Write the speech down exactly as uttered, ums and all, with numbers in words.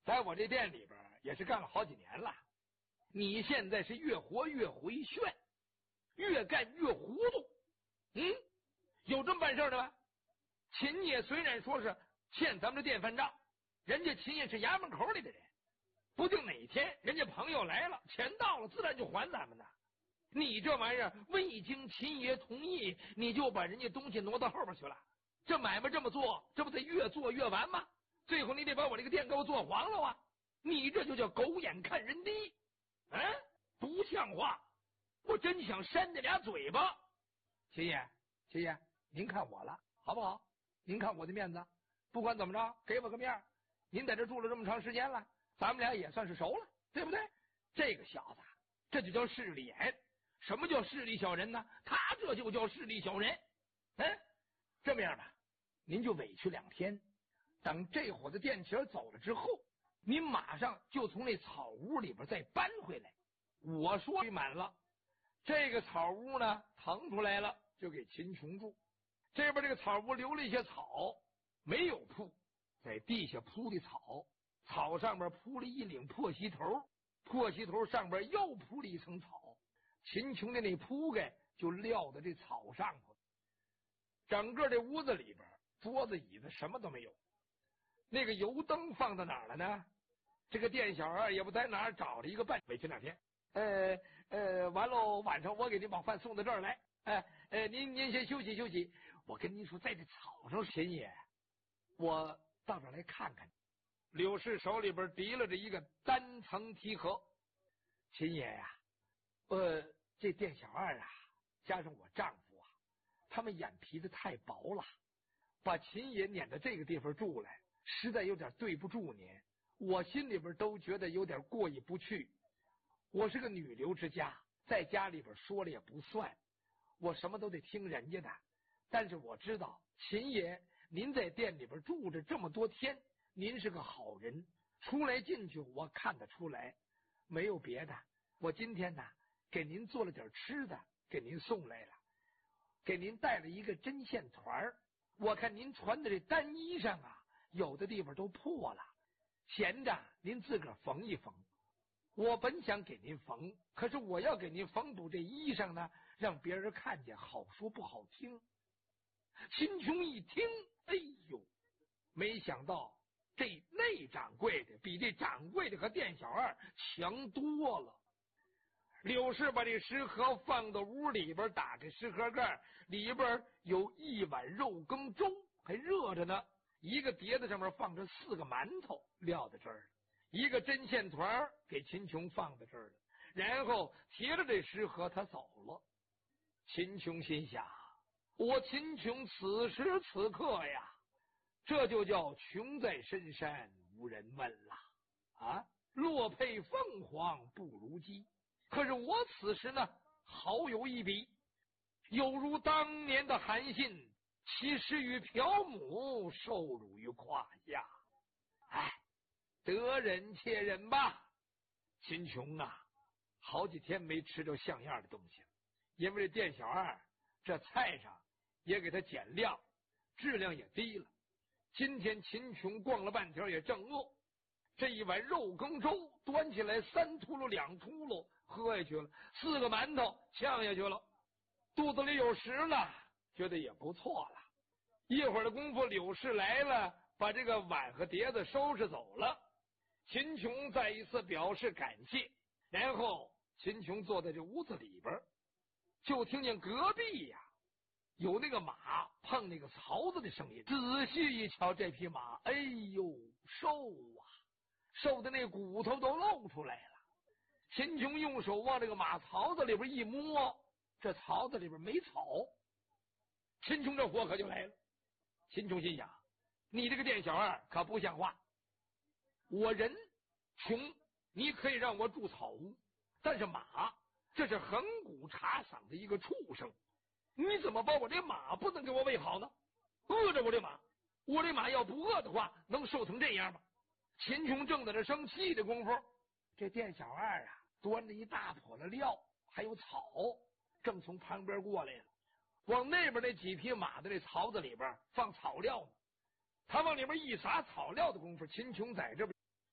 在我这店里边也是干了好几年了。你现在是越活越回旋，越干越糊涂。嗯，有这么办事的吗？秦爷虽然说是欠咱们的店饭账，人家秦爷是衙门口里的人，不定哪天人家朋友来了，钱到了自然就还咱们的。你这玩意儿未经秦爷同意，你就把人家东西挪到后边去了，这买卖这么做，这不得越做越完吗？最后你得把我这个店给我做黄了啊！你这就叫狗眼看人低，嗯，不像话！我真想扇你俩嘴巴。秦爷，秦爷，您看我了，好不好？您看我的面子，不管怎么着，给我个面。您在这住了这么长时间了，咱们俩也算是熟了，对不对？这个小子，这就叫势利眼。什么叫势利小人呢？他这就叫势利小人。嗯，这么样吧，您就委屈两天，等这伙子店钱走了之后，您马上就从那草屋里边再搬回来。我说满了，这个草屋呢腾出来了，就给秦琼住。这边这个草屋留了一些草，没有铺，在地下铺的草，草上面铺了一领破席头，破席头上边又铺了一层草。秦琼的那铺盖就撂在这草上头，整个这屋子里边桌子椅子什么都没有。那个油灯放到哪儿了呢？这个店小二也不在哪儿找了一个半委屈两天，呃呃，完喽，晚上我给您把饭送到这儿来。哎呃，您您先休息休息。我跟您说，在这草上，秦爷，我到这儿来看看。柳氏手里边提了着一个单层提盒。秦爷呀、啊，呃，这店小二啊，加上我丈夫啊，他们眼皮子太薄了，把秦爷撵到这个地方住来，实在有点对不住您。我心里边都觉得有点过意不去。我是个女流之家，在家里边说了也不算，我什么都得听人家的。但是我知道秦爷您在店里边住着这么多天，您是个好人，出来进去我看得出来。没有别的，我今天呢给您做了点吃的，给您送来了，给您带了一个针线团儿。我看您穿的这单衣裳啊，有的地方都破了，闲着您自个儿缝一缝。我本想给您缝，可是我要给您缝补这衣裳呢，让别人看见好说不好听。秦琼一听，哎呦，没想到这内掌柜的比这掌柜的和店小二强多了。柳氏把这食盒放到屋里边，打开食盒盖，里边有一碗肉羹粥，还热着呢。一个碟子上面放着四个馒头，撂在这儿了。一个针线团给秦琼放在这儿了，然后提着这食盒他走了。秦琼心想，我秦琼此时此刻呀，这就叫穷在深山无人问了啊！落配凤凰不如鸡。可是我此时呢，好有一比，有如当年的韩信，其实与朴母，受辱于胯下。哎，得忍且忍吧。秦琼啊，好几天没吃着像样的东西了，因为这店小二这菜上也给他减量，质量也低了。今天秦琼逛了半天也正饿，这一碗肉羹粥端起来三秃噜两秃噜喝下去了，四个馒头呛下去了，肚子里有食了，觉得也不错了。一会儿的功夫，柳氏来了，把这个碗和碟子收拾走了。秦琼再一次表示感谢，然后秦琼坐在这屋子里边，就听见隔壁呀、啊、有那个马碰那个槽子的声音。仔细一瞧，这匹马，哎呦，瘦啊，瘦的那骨头都露出来了。秦琼用手往这个马槽子里边一摸，这槽子里边没草。秦琼这火可就来了。秦琼心想，你这个店小二可不像话，我人穷，你可以让我住草屋，但是马这是横骨茶嗓的一个畜生，你怎么把我这马不能给我喂好呢？饿着我这马，我这马要不饿的话能瘦成这样吗？秦琼正在这生气的功夫，这店小二啊端着一大笸的料还有草，正从旁边过来了，往那边那几匹马的这槽子里边放草料呢。他往里面一撒草料的功夫，秦琼在这边